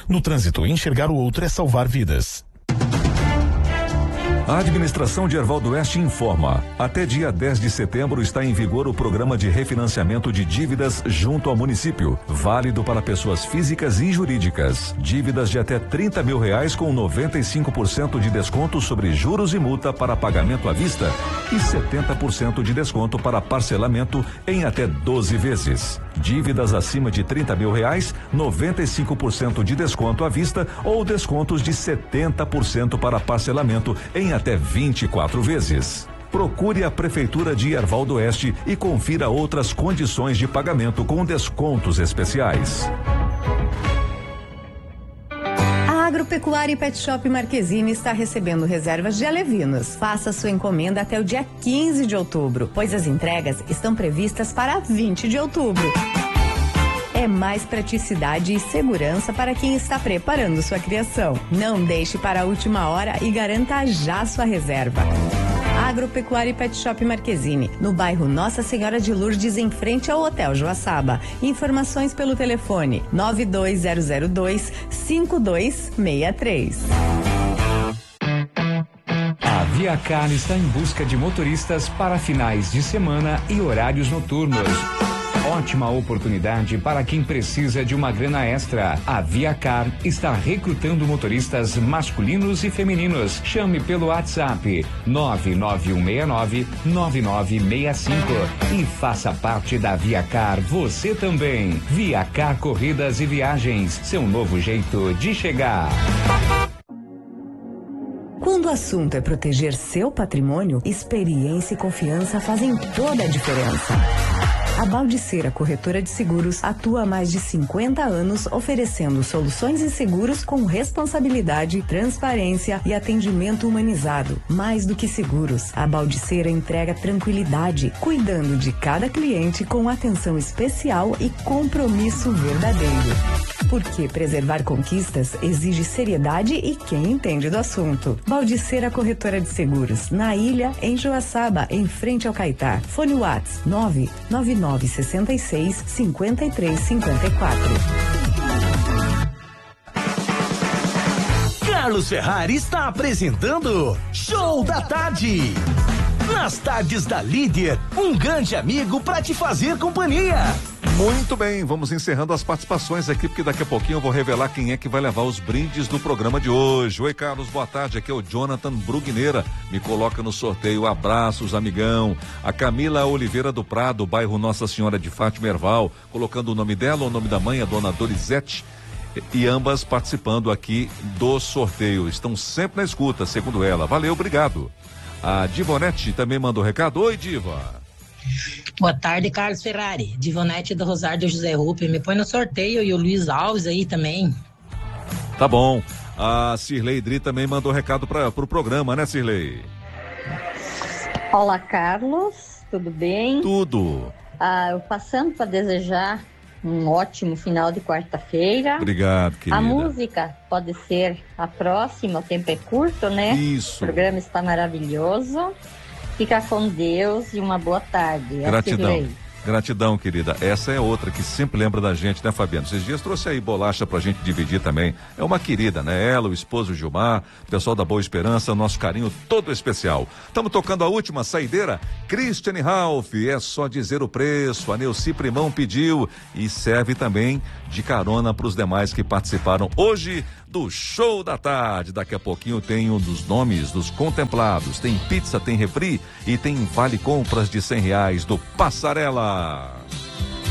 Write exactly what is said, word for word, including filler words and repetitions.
No trânsito, enxergar o outro é salvar vidas. A administração de Erval do Oeste informa: até dia dez de setembro está em vigor o programa de refinanciamento de dívidas junto ao município, válido para pessoas físicas e jurídicas. Dívidas de até trinta mil reais com noventa e cinco por cento de desconto sobre juros e multa para pagamento à vista e setenta por cento de desconto para parcelamento em até doze vezes. Dívidas acima de trinta mil reais, noventa e cinco por cento de desconto à vista ou descontos de setenta por cento para parcelamento em até vinte e quatro vezes. Procure a Prefeitura de Erval do Oeste e confira outras condições de pagamento com descontos especiais. A Agropecuária e Pet Shop Marquezine está recebendo reservas de alevinos. Faça sua encomenda até o dia quinze de outubro, pois as entregas estão previstas para vinte de outubro. É mais praticidade e segurança para quem está preparando sua criação. Não deixe para a última hora e garanta já sua reserva. Agropecuária e Pet Shop Marquezine, no bairro Nossa Senhora de Lourdes, em frente ao Hotel Joaçaba. Informações pelo telefone nove dois zero zero dois, cinco dois seis três. A ViaCar está em busca de motoristas para finais de semana e horários noturnos. Ótima oportunidade para quem precisa de uma grana extra. A ViaCar está recrutando motoristas masculinos e femininos. Chame pelo WhatsApp nove nove um seis nove, nove nove seis cinco e faça parte da ViaCar você também. ViaCar Corridas e Viagens, seu novo jeito de chegar. Quando o assunto é proteger seu patrimônio, experiência e confiança fazem toda a diferença. A Baldiceira Corretora de Seguros atua há mais de cinquenta anos oferecendo soluções e seguros com responsabilidade, transparência e atendimento humanizado. Mais do que seguros, a Baldiceira entrega tranquilidade, cuidando de cada cliente com atenção especial e compromisso verdadeiro. Porque preservar conquistas exige seriedade e quem entende do assunto. Baldiceira Corretora de Seguros, na Ilha, em Joaçaba, em frente ao Caetá. Fone WhatsApp nove nove nove seis seis, cinco três cinco quatro. Carlos Ferrari está apresentando Show da Tarde. Nas tardes da Líder, um grande amigo para te fazer companhia. Muito bem, vamos encerrando as participações aqui, porque daqui a pouquinho eu vou revelar quem é que vai levar os brindes do programa de hoje. Oi, Carlos, boa tarde, aqui é o Jonathan Brugneira, me coloca no sorteio, abraços, amigão. A Camila Oliveira do Prado, bairro Nossa Senhora de Fátima, Erval, colocando o nome dela, o nome da mãe, a dona Dorizete, e ambas participando aqui do sorteio, estão sempre na escuta, segundo ela. Valeu, obrigado. A Divonete também mandou recado. Oi, Diva. Boa tarde, Carlos Ferrari. Divonete do Rosário do José Rupi. Me põe no sorteio e o Luiz Alves aí também. Tá bom. A Cirlei Dri também mandou recado para pro programa, né, Cirlei? Olá, Carlos. Tudo bem? Tudo. Ah, eu passando para desejar um ótimo final de quarta-feira. Obrigado, querida. A música pode ser a próxima, o tempo é curto, né? Isso. O programa está maravilhoso. Fica com Deus e uma boa tarde. Gratidão. Gratidão, querida. Essa é outra que sempre lembra da gente, né, Fabiano? Esses dias trouxe aí bolacha pra gente dividir também. É uma querida, né? Ela, o esposo Gilmar, o pessoal da Boa Esperança, nosso carinho todo especial. Estamos tocando a última saideira. Christian Ralph, é só dizer o preço. A Neuci Primão pediu e serve também de carona para os demais que participaram hoje do Show da Tarde. Daqui a pouquinho tem um dos nomes dos contemplados. Tem pizza, tem refri e tem vale compras de cem reais do Passarela.